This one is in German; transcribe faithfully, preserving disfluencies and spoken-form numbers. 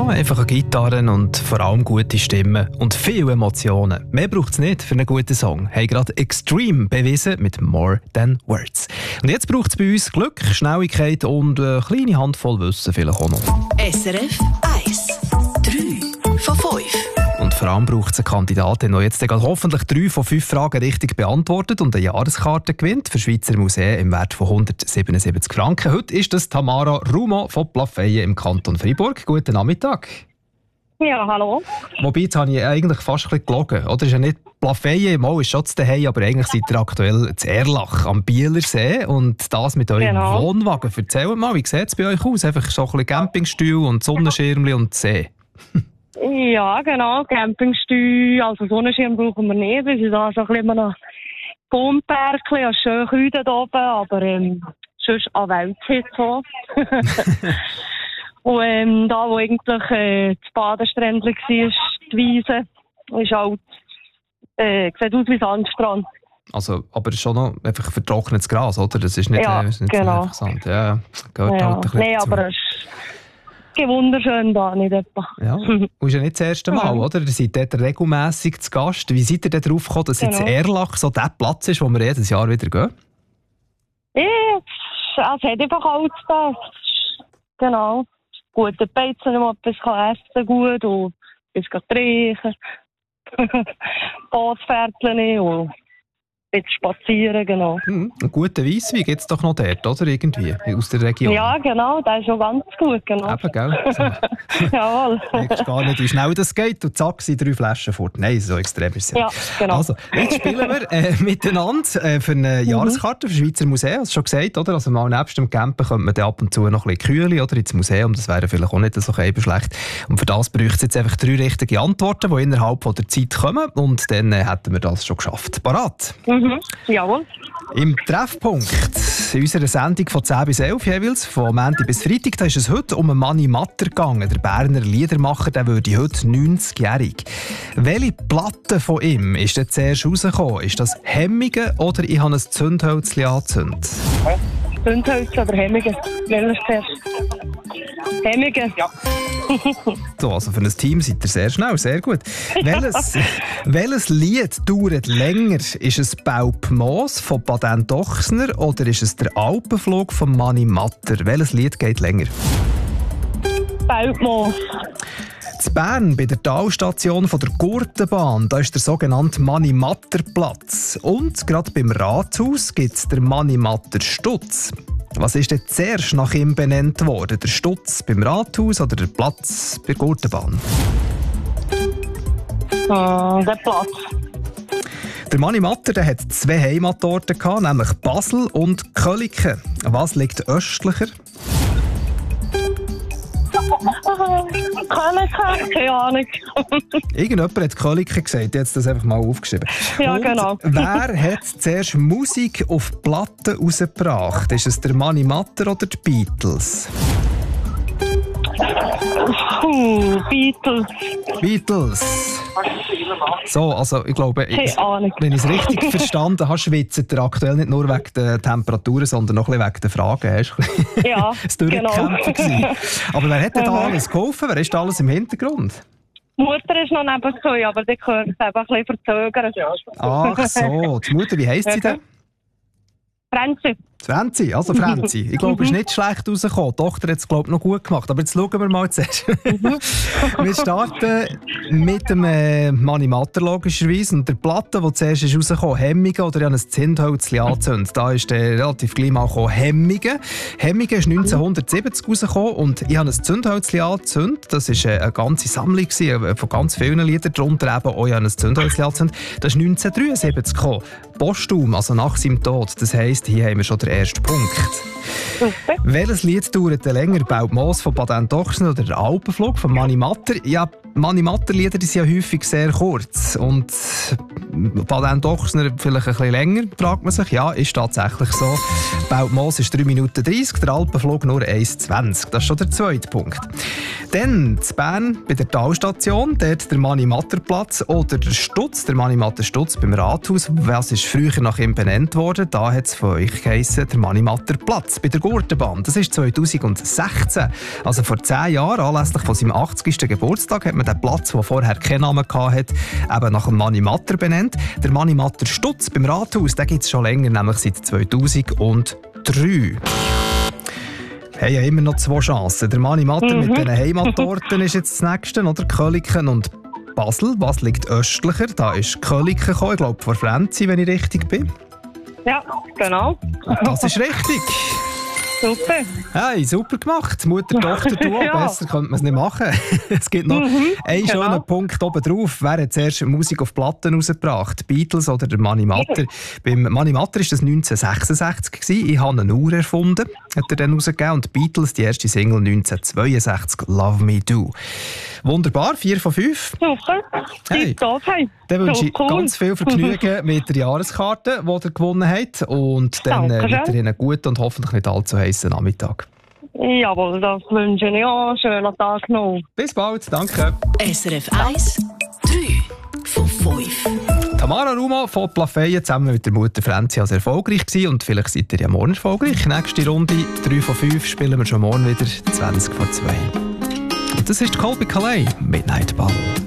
Ja, einfache Gitarren und vor allem gute Stimmen und viele Emotionen. Mehr braucht es nicht für einen guten Song. Haben gerade Extreme bewiesen mit More Than Words. Und jetzt braucht es bei uns Glück, Schnelligkeit und eine kleine Handvoll Wissen vielleicht auch noch. S R F eins. drei von fünf. Und vor allem braucht es eine Kandidatin, die jetzt hoffentlich drei von fünf Fragen richtig beantwortet und eine Jahreskarte gewinnt für Schweizer Museen im Wert von hundertsiebenundsiebzig Franken. Heute ist das Tamara Rumo von Plafeyen im Kanton Freiburg. Guten Nachmittag. Ja, hallo. Wobei, jetzt habe ich eigentlich fast ein bisschen gelogen. Oder ist ja nicht Plafeyen, mal ist schon zu daheim, aber eigentlich seid ihr aktuell zu Erlach am Bielersee und das mit eurem Genau. Wohnwagen. Erzählt mal, wie sieht es bei euch aus? Einfach so ein bisschen Campingstuhl und Sonnenschirmchen und See. Ja, genau. Campingstuhl, also Sonnenschirm brauchen wir nicht. Es ist da so ein bisschen immer noch Baumbergchen, ja, schön kühl da oben, aber ähm, sonst an Weltzeit so. Und ähm, da, wo eigentlich äh, das Badesträndchen war, die Wiese, ist halt, äh, sieht aus wie Sandstrand. Also, aber es ist schon noch einfach vertrocknetes Gras, oder? Das ist nicht, Ja, äh, ist nicht genau. so einfach Sand. Ja, gehört Ja. halt ein bisschen Nein, dazu. aber es ist wunderschön da, nicht etwa. Ja, und ist ja nicht das erste Mal, Ja. oder? Ihr seid dort regelmässig zu Gast. Wie seid ihr denn darauf gekommen, dass jetzt Genau. Erlach so der Platz ist, wo wir jedes Jahr wieder gehen? Ja, es hat einfach alles da. Genau. Gute Beizen, wo man etwas kann essen gut und etwas trinken. Bootsfährtchen und ein bisschen spazieren, genau. Hm, einen guten Weisswein gibt es doch noch dort, oder? Irgendwie, aus der Region. Ja, genau, das ist schon ganz gut, genau. Eben, gell? So. Jawohl. Merkst gar nicht, wie schnell das geht und zack, sind drei Flaschen fort. Nein, so extrem ist es nicht. Ja, genau. Also, jetzt spielen wir äh, miteinander äh, für eine Jahreskarte für Schweizer Museen, hast du schon gesagt, oder? Also mal nebst dem Campen könnte man dann ab und zu noch ein bisschen kühlen, oder? Ins Museum, das wäre vielleicht auch nicht so eben schlecht. Und für das bräuchte es jetzt einfach drei richtige Antworten, die innerhalb von der Zeit kommen und dann äh, hätten wir das schon geschafft. Parat? Mhm. Jawohl. Im Treffpunkt in unserer Sendung von zehn bis elf jeweils, von Montag bis Freitag, da ist es heute um einen Manni Matter gegangen. Der Berner Liedermacher, der würde heute neunzigjährig. Welche Platte von ihm ist denn zuerst rausgekommen? Ist das Hemmige oder «Ich habe ein Zündhölzchen angezündet»? Zündholz oder Hemmige? Welches zuerst? Hemmige? Ja. So, also für ein Team seid ihr sehr schnell, sehr gut. Welches, welches Lied dauert länger? Ist es «Baub Moos» von Baden Dochsner oder ist es «Der Alpenflug» von Manni Matter? Welches Lied geht länger? Baubmoos. In Bern, bei der Talstation von der Gurtenbahn, da ist der sogenannte Manni-Matter-Platz. Und gerade beim Rathaus gibt es den Manni-Matter-Stutz. Was ist denn zuerst nach ihm benannt worden? Der Stutz beim Rathaus oder der Platz bei der Gurtenbahn? Hm, der Platz. Der Manni Matter der hat zwei Heimatorte gehabt, nämlich Basel und Köliken. Was liegt östlicher? Keine, keine Ahnung. Irgendjemand hat Köliken gesagt, jetzt das einfach mal aufgeschrieben. Ja, und genau. Wer hat zuerst Musik auf Platten rausgebracht? Ist es der Manni Matter oder die Beatles? Puh, Beatles. Beatles. So, also ich glaube, ich, Keine Ahnung. wenn ich es richtig verstanden habe, schwitzt er aktuell nicht nur wegen der Temperaturen, sondern noch ein bisschen wegen der Fragen. Hast du Ja, das Durchkämpfen gewesen. Aber wer hat denn da alles geholfen? Wer ist da alles im Hintergrund? Die Mutter ist noch nebengekommen, aber die gehört es einfach ein bisschen verzögern. Ach so, die Mutter, wie heisst sie denn? Franzi. Franzi, also Franzi. Ich glaube, es ist nicht schlecht rausgekommen. Die Tochter hat es, glaube ich, noch gut gemacht. Aber jetzt schauen wir mal zuerst. Wir starten mit dem äh, Manni Matter logischerweise. Und der Platte, die zuerst ist rausgekommen, Hemmige oder ich habe ein Zündhölzchen angezündet. Da ist der relativ gleich mal gekommen, Hemmige. Hemmige ist neunzehnhundertsiebzig rausgekommen und ich habe ein Zündhölzchen angezündet. Das war äh, eine ganze Sammlung gewesen, von ganz vielen Liedern. Darunter eben auch, ich habe ein Zündhölzchen angezündet. Das ist neunzehnhundertdreiundsiebzig gekommen. Postum, also nach seinem Tod. Das heisst, hier haben wir schon den ersten Punkt. Super. Welches Lied dauert denn länger? «Baub Moos» von Baden Dochsner oder «Der Alpenflug» von Manni Matter? Ja, Manni Matter-Lieder sind ja häufig sehr kurz. Und Baden Dochsner vielleicht ein bisschen länger, fragt man sich. Ja, ist tatsächlich so. «Baub Moos» ist drei Minuten dreißig, «Der Alpenflug» nur eins zwanzig. Das ist schon der zweite Punkt. Dann in Bern bei der Talstation, dort der Mani-Matter-Platz oder der Stutz, der Mani-Matter-Stutz beim Rathaus. Was ist früher nach ihm benannt worden? Da hat es von euch geheissen, der Mani-Matter-Platz bei der Gurtenbahn. Das ist zweitausendsechzehn. Also vor zehn Jahren, anlässlich von seinem achtzigsten Geburtstag, hat man den Platz, der vorher keinen Namen hatte, eben nach dem Mani-Matter benannt. Der Mani-Matter-Stutz beim Rathaus, den gibt es schon länger, nämlich seit zweitausenddrei. Wir haben ja immer noch zwei Chancen. Der Mani-Matter mhm. mit den Heimatorten ist jetzt das nächste, oder? Köliken und Basel. Was liegt östlicher? Da ist Köliken gekommen, ich glaube vor Frenzy, wenn ich richtig bin. Ja, genau. Das ist richtig. Super. Hey, super gemacht. Mutter, Tochter, du. Ja. Besser könnte man es nicht machen. Es gibt noch mhm, einen genau. schönen Punkt oben drauf. Wer hat zuerst Musik auf Platten rausgebracht? Beatles oder der Mani-Matter? Ja. Beim Mani-Matter war das neunzehnhundertsechsundsechzig gewesen. Ich habe eine Uhr erfunden, hat er dann rausgegeben. Und Beatles, die erste Single neunzehnhundertzweiundsechzig, Love Me Do. Wunderbar, vier von fünf. Super. Hey. Hey. Dann wünsche so ich cool. ganz viel Vergnügen mit der Jahreskarte, die ihr gewonnen habt. Und dann äh, weiterhin einen guten und hoffentlich nicht allzu heißen Nachmittag. Jawohl, das wünsche ich auch. Schönen Tag noch. Bis bald, danke. S R F eins, drei von fünf. Tamara Ruma von Plafeyen zusammen mit der Mutter Franzi als erfolgreich gewesen. Und vielleicht seid ihr ja morgen erfolgreich. Nächste Runde, drei von fünf, spielen wir schon morgen wieder, zwanzig vor zwei. Und das ist Colby Calais, Midnight Ball.